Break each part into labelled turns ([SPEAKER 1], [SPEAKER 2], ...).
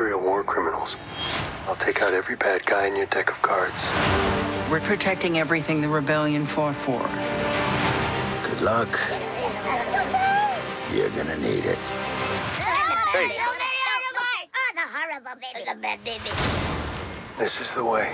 [SPEAKER 1] Imperial war criminals. I'll take out every bad guy in your deck of cards.
[SPEAKER 2] We're protecting everything the rebellion fought for.
[SPEAKER 3] Good luck. You're gonna need it.
[SPEAKER 1] Hey.
[SPEAKER 4] Oh, the horrible baby. The bad baby.
[SPEAKER 1] This is the way.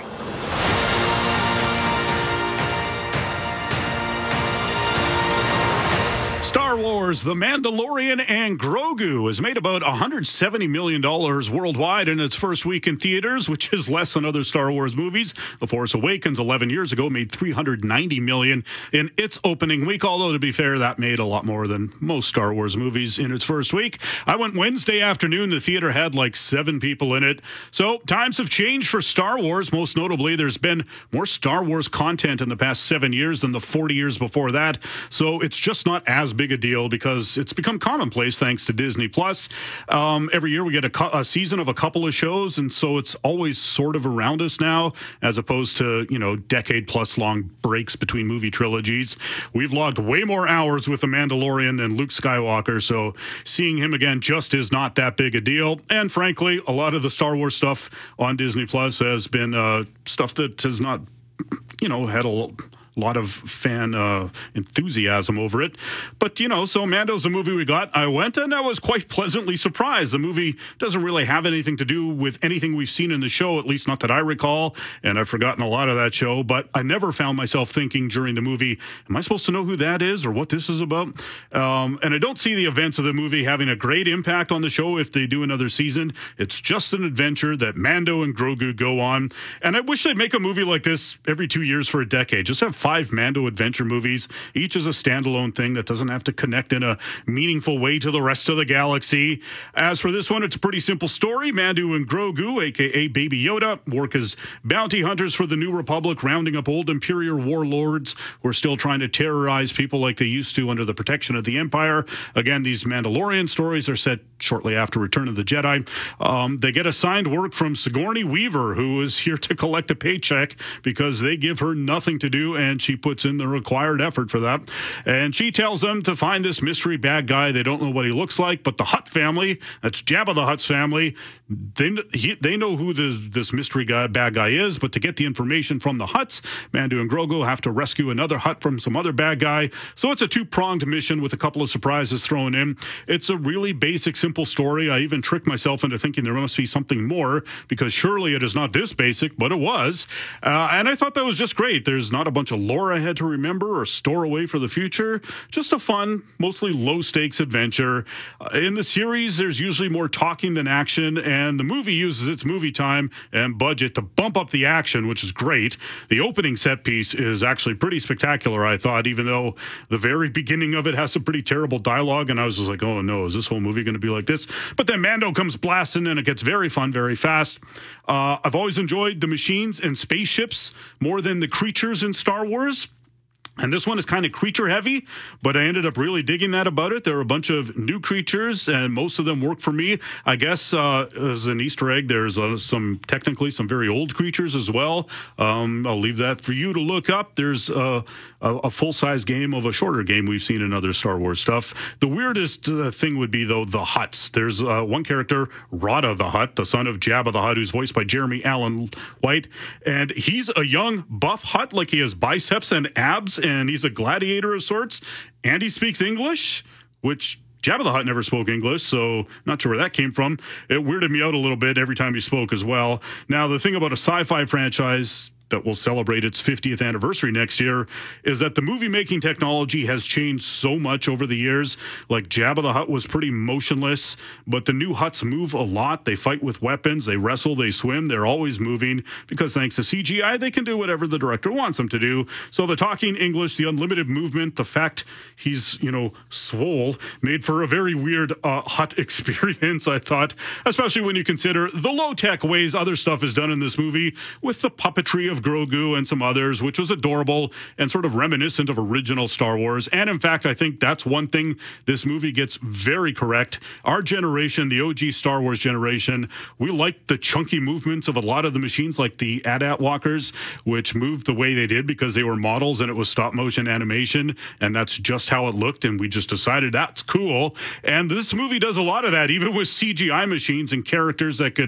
[SPEAKER 5] Star Wars, The Mandalorian and Grogu has made about $170 million worldwide in its first week in theaters, which is less than other Star Wars movies. The Force Awakens 11 years ago made $390 million in its opening week, although to be fair, that made a lot more than most Star Wars movies in its first week. I went Wednesday afternoon. The theater had like 7 people in it. So times have changed for Star Wars. Most notably, there's been more Star Wars content in the past 7 years than the 40 years before that. So it's just not as big a deal because it's become commonplace thanks to Disney Plus. Every year we get a season of a couple of shows, and so it's always sort of around us now, as opposed to, decade plus long breaks between movie trilogies. We've logged way more hours with The Mandalorian than Luke Skywalker, so seeing him again just is not that big a deal. And frankly, a lot of the Star Wars stuff on Disney Plus has been stuff that has not, had a lot of fan enthusiasm over it. But, so Mando's a movie we got. I went and I was quite pleasantly surprised. The movie doesn't really have anything to do with anything we've seen in the show, at least not that I recall. And I've forgotten a lot of that show, but I never found myself thinking during the movie, am I supposed to know who that is or what this is about? And I don't see the events of the movie having a great impact on the show if they do another season. It's just an adventure that Mando and Grogu go on. And I wish they'd make a movie like this every 2 years for a decade. Just have 5 Mando adventure movies, each is a standalone thing that doesn't have to connect in a meaningful way to the rest of the galaxy. As for this one, it's a pretty simple story. Mando and Grogu, aka Baby Yoda, work as bounty hunters for the New Republic, rounding up old Imperial warlords who are still trying to terrorize people like they used to under the protection of the Empire. Again, these Mandalorian stories are set shortly after Return of the Jedi. They get assigned work from Sigourney Weaver, who is here to collect a paycheck because they give her nothing to do, and she puts in the required effort for that. And she tells them to find this mystery bad guy. They don't know what he looks like, but the Hutt family, that's Jabba the Hutt's family, they know who this mystery bad guy is, but to get the information from the Hutts, Mando and Grogu have to rescue another Hutt from some other bad guy. So it's a 2-pronged mission with a couple of surprises thrown in. It's a really basic, simple story. I even tricked myself into thinking there must be something more, because surely it is not this basic, but it was. And I thought that was just great. There's not a bunch of lore I had to remember or store away for the future. Just a fun, mostly low-stakes adventure. In the series, there's usually more talking than action, and the movie uses its movie time and budget to bump up the action, which is great. The opening set piece is actually pretty spectacular, I thought, even though the very beginning of it has some pretty terrible dialogue, and I was just like, oh no, is this whole movie going to be like this? But then Mando comes blasting, and it gets very fun, very fast. I've always enjoyed the machines and spaceships more than the creatures in Star Wars. And this one is kind of creature heavy, but I ended up really digging that about it. There are a bunch of new creatures, and most of them work for me. I guess as an Easter egg, there's some very old creatures as well. I'll leave that for you to look up. There's a full-size game of a shorter game we've seen in other Star Wars stuff. The weirdest thing would be, though, the Hutts. There's one character, Rada the Hutt, the son of Jabba the Hutt, who's voiced by Jeremy Allen White, and he's a young, buff Hutt, like he has biceps and abs, and he's a gladiator of sorts, and he speaks English, which Jabba the Hutt never spoke English, so not sure where that came from. It weirded me out a little bit every time he spoke as well. Now, the thing about a sci-fi franchise that will celebrate its 50th anniversary next year is that the movie-making technology has changed so much over the years. Like, Jabba the Hutt was pretty motionless, but the new Hutts move a lot. They fight with weapons, they wrestle, they swim, they're always moving, because thanks to CGI, they can do whatever the director wants them to do. So the talking English, the unlimited movement, the fact he's, swole, made for a very weird Hutt experience, I thought, especially when you consider the low-tech ways other stuff is done in this movie with the puppetry of Grogu and some others, which was adorable and sort of reminiscent of original Star Wars. And in fact, I think that's one thing this movie gets very correct. Our generation, the OG Star Wars generation, we liked the chunky movements of a lot of the machines, like the AT-AT walkers, which moved the way they did because they were models and it was stop motion animation, and that's just how it looked, and we just decided that's cool. And this movie does a lot of that, even with CGI machines and characters that could